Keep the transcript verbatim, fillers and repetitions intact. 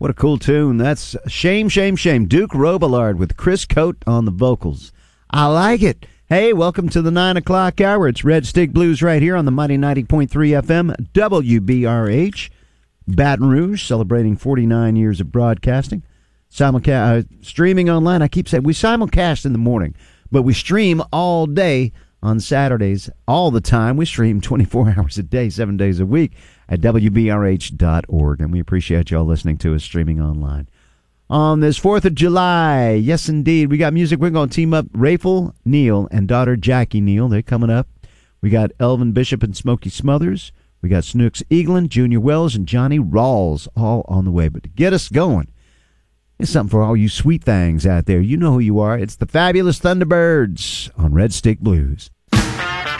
What a cool tune. That's Shame, Shame, Shame. Duke Robillard with Chris Coate on the vocals. I like it. Hey, welcome to the nine o'clock hour. It's Red Stick Blues right here on the mighty ninety point three F M W B R H. Baton Rouge, celebrating forty-nine years of broadcasting. Simulcast, uh, streaming online. I keep saying we simulcast in the morning, but we stream all day on Saturdays, all the time. We stream twenty-four hours a day, seven days a week at W B R H dot org, and we appreciate y'all listening to us streaming online. On this fourth of July, yes, indeed, we got music. We're going to team up Rayful Neal and daughter Jackie Neal. They're coming up. We got Elvin Bishop and Smokey Smothers. We got Snooks Eaglin, Junior Wells, and Johnny Rawls all on the way. But to get us going, it's something for all you sweet things out there. You know who you are. It's the Fabulous Thunderbirds on Red Stick Blues.